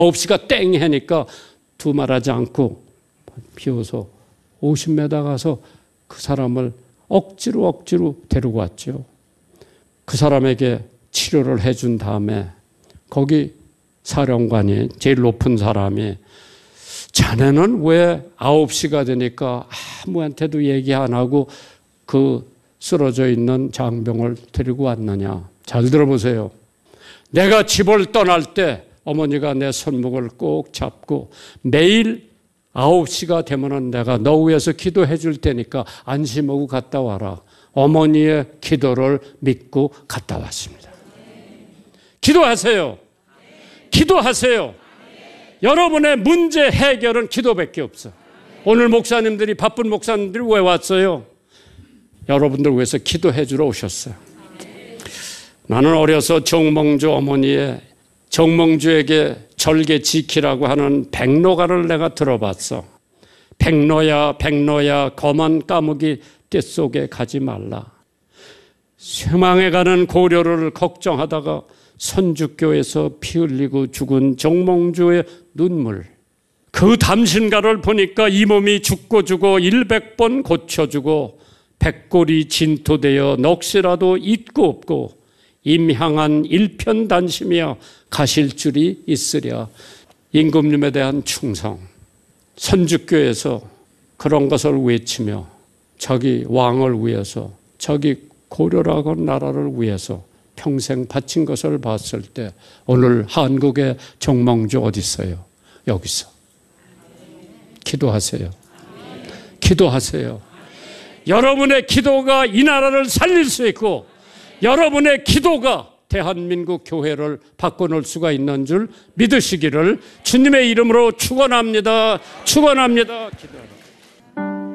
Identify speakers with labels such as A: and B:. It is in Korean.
A: 9시가 땡 하니까 두말하지 않고 비워서 50m 가서 그 사람을 억지로 데리고 왔죠. 그 사람에게 치료를 해준 다음에 거기 사령관이 제일 높은 사람이 자네는 왜 9시가 되니까 아무한테도 얘기 안 하고 그 쓰러져 있는 장병을 데리고 왔느냐. 잘 들어보세요. 내가 집을 떠날 때 어머니가 내 손목을 꼭 잡고 매일 9시가 되면은 내가 너 위해서 기도해 줄 테니까 안심하고 갔다 와라. 어머니의 기도를 믿고 갔다 왔습니다. 기도하세요. 기도하세요. 여러분의 문제 해결은 기도밖에 없어. 오늘 목사님들이 바쁜 목사님들이 왜 왔어요? 여러분들 위해서 기도해 주러 오셨어요. 나는 어려서 정몽주 어머니의 정몽주에게 절개 지키라고 하는 백로가를 내가 들어봤어. 백로야 검은 까마귀 떼 속에 가지 말라. 쇠망에 가는 고려를 걱정하다가 선주교에서 피 흘리고 죽은 정몽주의 눈물. 그 담신가를 보니까 이 몸이 죽고 100번 고쳐주고 백골이 진토되어 넋이라도 있고 없고 임향한 일편단심이야 가실 줄이 있으랴. 임금님에 대한 충성. 선주교에서 그런 것을 외치며 자기 왕을 위해서 자기 고려라고 나라를 위해서 평생 바친 것을 봤을 때 오늘 한국의 정몽주 어디 있어요? 여기서. 기도하세요. 기도하세요. 여러분의 기도가 이 나라를 살릴 수 있고 여러분의 기도가 대한민국 교회를 바꿔놓을 수가 있는 줄 믿으시기를 주님의 이름으로 축원합니다. 축원합니다. 기도합니다.